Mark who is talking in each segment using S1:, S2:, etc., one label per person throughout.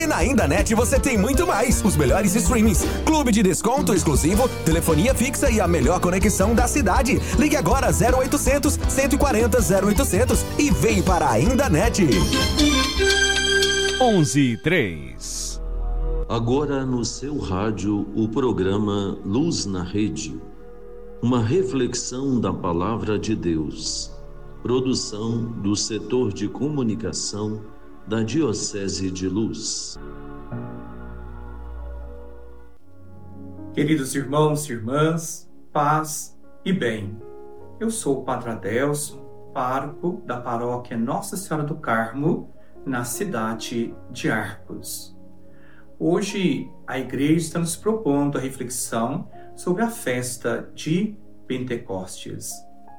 S1: E na Indanet você tem muito mais. Os melhores streamings, clube de desconto exclusivo, telefonia fixa e a melhor conexão da cidade. Ligue agora 0800 140 0800 e vem para a Indanet.
S2: 11:03.
S3: Agora no seu rádio, o programa Luz na Rede. Uma reflexão da Palavra de Deus. Produção do setor de comunicação da Diocese de Luz.
S4: Queridos irmãos e irmãs, paz e bem. Eu sou o Padre Adelson, pároco da paróquia Nossa Senhora do Carmo, na cidade de Arcos. Hoje, a Igreja está nos propondo a reflexão sobre a festa de Pentecostes.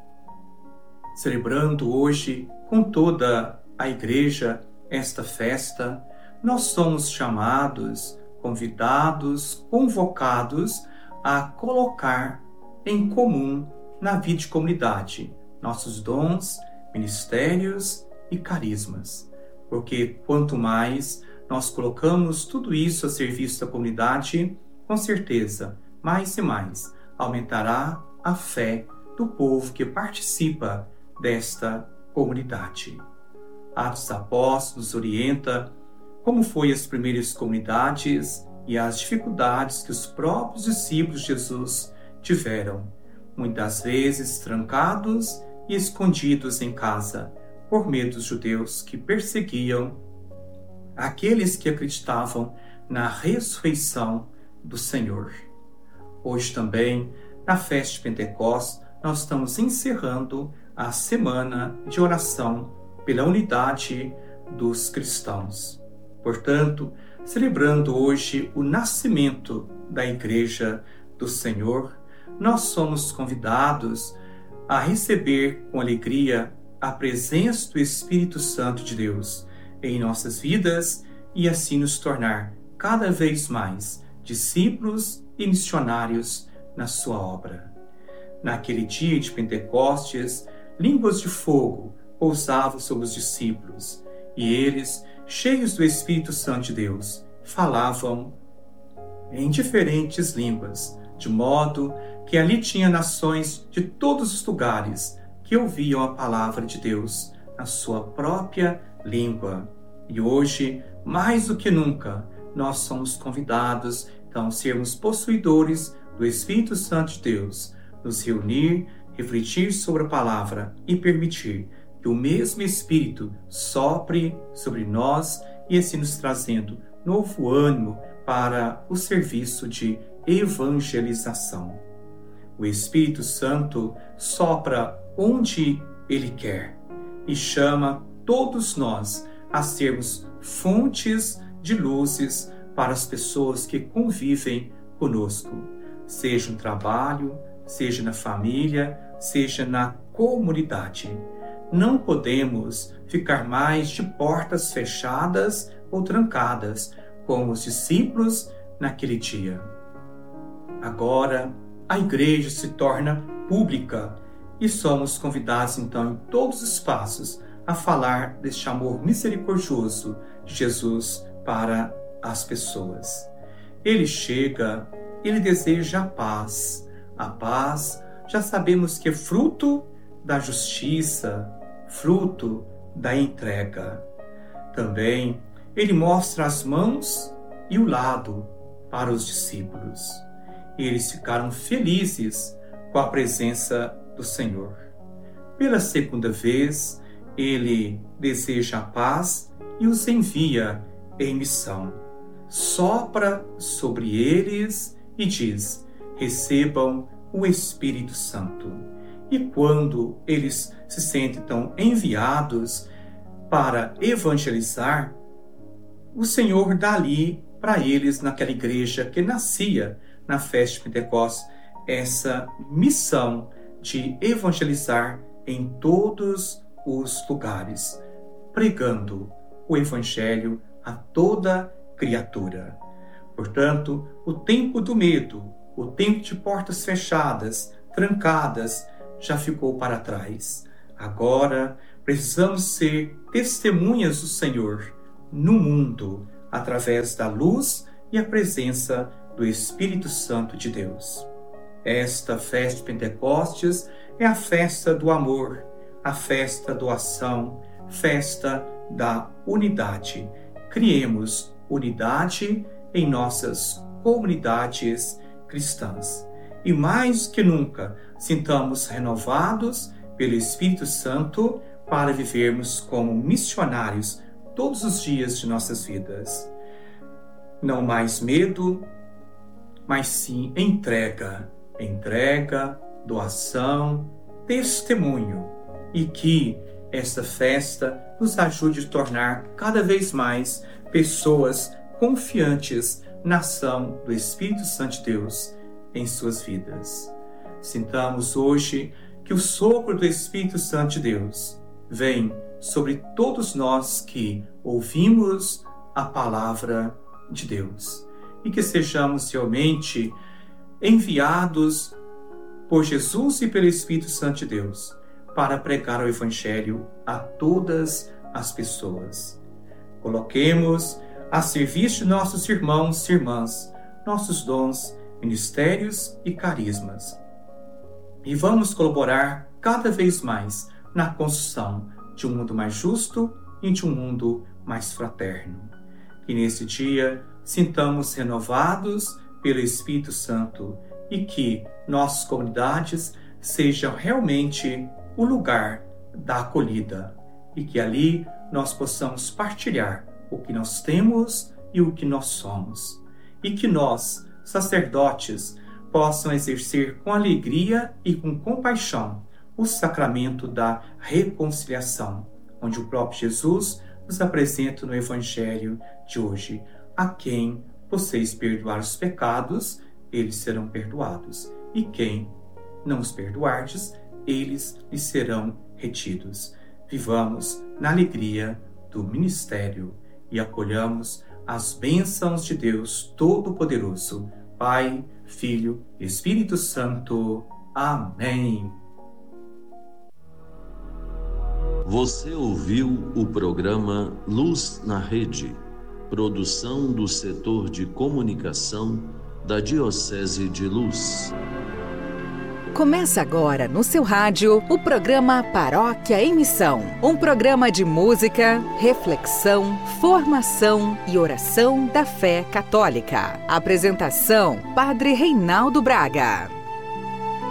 S4: Celebrando hoje com toda a Igreja esta festa, nós somos chamados, convidados, convocados a colocar em comum na vida de comunidade nossos dons, ministérios e carismas. Porque quanto mais nós colocamos tudo isso a serviço da comunidade, com certeza, mais e mais, aumentará a fé do povo que participa desta comunidade. Atos Apóstolos orienta como foi as primeiras comunidades e as dificuldades que os próprios discípulos de Jesus tiveram, muitas vezes trancados e escondidos em casa, por medo dos judeus que perseguiam aqueles que acreditavam na ressurreição do Senhor. Hoje também, na festa de Pentecostes, nós estamos encerrando a semana de oração pela unidade dos cristãos. Portanto, celebrando hoje o nascimento da Igreja do Senhor, nós somos convidados a receber com alegria a presença do Espírito Santo de Deus em nossas vidas e assim nos tornar cada vez mais discípulos e missionários na sua obra. Naquele dia de Pentecostes, línguas de fogo pousavam sobre os discípulos e eles, cheios do Espírito Santo de Deus, falavam em diferentes línguas, de modo que ali tinha nações de todos os lugares que ouviam a palavra de Deus na sua própria língua. E hoje, mais do que nunca, nós somos convidados então a sermos possuidores do Espírito Santo de Deus, nos reunir, refletir sobre a palavra e permitir que o mesmo Espírito sopre sobre nós e assim nos trazendo novo ânimo para o serviço de evangelização. O Espírito Santo sopra onde Ele quer e chama todos nós a sermos fontes de luzes para as pessoas que convivem conosco, seja no trabalho, seja na família, seja na comunidade. Não podemos ficar mais de portas fechadas ou trancadas, como os discípulos naquele dia. Agora, a Igreja se torna pública e somos convidados, então, em todos os espaços, a falar deste amor misericordioso de Jesus para as pessoas. Ele chega, ele deseja a paz. A paz, já sabemos que é fruto da justiça, fruto da entrega. Também ele mostra as mãos e o lado para os discípulos. Eles ficaram felizes com a presença do Senhor. Pela segunda vez, ele deseja a paz e os envia em missão. Sopra sobre eles e diz: recebam o Espírito Santo. E quando eles se sentem então enviados para evangelizar, o Senhor dá ali para eles, naquela igreja que nascia na festa de Pentecostes, essa missão de evangelizar em todos os lugares, pregando o Evangelho a toda criatura. Portanto, o tempo do medo, o tempo de portas fechadas, trancadas, já ficou para trás. Agora, precisamos ser testemunhas do Senhor no mundo, através da luz e a presença do Espírito Santo de Deus. Esta festa de Pentecostes é a festa do amor, a festa da doação, festa da unidade. Criemos unidade em nossas comunidades cristãs. E mais que nunca, sintamos renovados pelo Espírito Santo para vivermos como missionários todos os dias de nossas vidas. Não mais medo, mas sim entrega, doação, testemunho, e que esta festa nos ajude a tornar cada vez mais pessoas confiantes na ação do Espírito Santo de Deus em suas vidas. Sintamos hoje que o sopro do Espírito Santo de Deus vem sobre todos nós que ouvimos a palavra de Deus e que sejamos realmente enviados por Jesus e pelo Espírito Santo de Deus para pregar o Evangelho a todas as pessoas. Coloquemos a serviço de nossos irmãos e irmãs nossos dons, ministérios e carismas. E vamos colaborar cada vez mais na construção de um mundo mais justo e de um mundo mais fraterno. Que nesse dia sintamos renovados pelo Espírito Santo e que nossas comunidades sejam realmente o lugar da acolhida e que ali nós possamos partilhar o que nós temos e o que nós somos. E que nós, sacerdotes, possam exercer com alegria e com compaixão o sacramento da reconciliação, onde o próprio Jesus nos apresenta no Evangelho de hoje: a quem vocês perdoarem os pecados, eles serão perdoados, e quem não os perdoardes, eles lhes serão retidos. Vivamos na alegria do ministério e acolhamos as bênçãos de Deus Todo-Poderoso, Pai, Filho e Espírito Santo. Amém.
S3: Você ouviu o programa Luz na Rede, produção do setor de comunicação da Diocese de Luz.
S5: Começa agora no seu rádio o programa Paróquia em Missão. Um programa de música, reflexão, formação e oração da fé católica. Apresentação: Padre Reinaldo Braga.